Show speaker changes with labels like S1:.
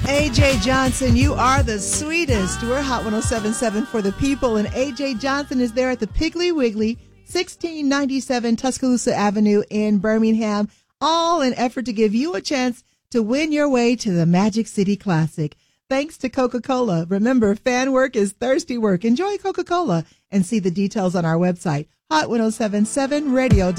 S1: AJ Johnson, you are the sweetest. We're Hot 107.7 for the people, and AJ Johnson is there at the Piggly Wiggly, 1697 Tuscaloosa Avenue in Birmingham, all in effort to give you a chance to win your way to the Magic City Classic. Thanks to Coca-Cola. Remember, fan work is thirsty work. Enjoy Coca-Cola and see the details on our website, hot1077radio.com.